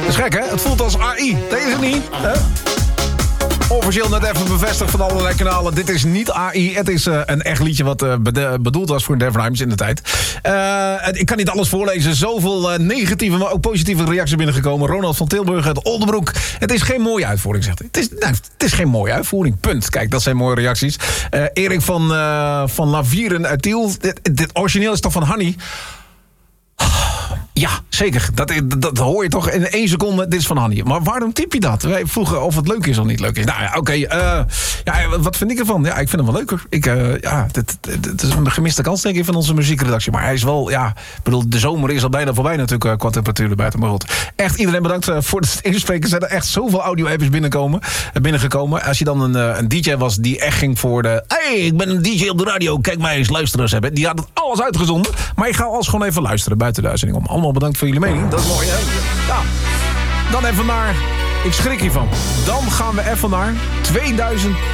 is gek, hè? Het voelt als AI. Deze niet, hè? Officieel net even bevestigd van allerlei kanalen. Dit is niet AI. Het is een echt liedje wat bedoeld was voor Devin Rhymes in de tijd. Ik kan niet alles voorlezen. Zoveel negatieve, maar ook positieve reacties binnengekomen. Ronald van Tilburg uit Oldenbroek. Het is geen mooie uitvoering, zegt hij. Het is geen mooie uitvoering, punt. Kijk, dat zijn mooie reacties. Erik van Lavieren uit Tiel. Dit origineel is toch van Hanny? Ja, zeker. Dat hoor je toch in 1 seconde. Dit is van Hanny. Maar waarom typ je dat? Wij vroegen of het leuk is of niet leuk is. Nou ja, oké. Wat vind ik ervan? Ja, ik vind hem wel leuker. Het is een gemiste kans, denk ik, van onze muziekredactie. Maar hij is wel, ja... Ik bedoel, de zomer is al bijna voorbij natuurlijk, qua temperatuur buiten. Maar goed. Echt iedereen bedankt voor het inspreken. Er zijn er echt zoveel audio-appjes binnengekomen. Als je dan een DJ was die echt ging voor de... Hey, ik ben een DJ op de radio. Kijk mij eens luisteraars hebben. Die had het alles uitgezonden. Maar ik ga alles gewoon even luisteren buiten de uitzending om. Allemaal bedankt voor jullie mening. Dat is mooi, hè? Ja. Dan even naar... Ik schrik hiervan. Dan gaan we even naar 2000...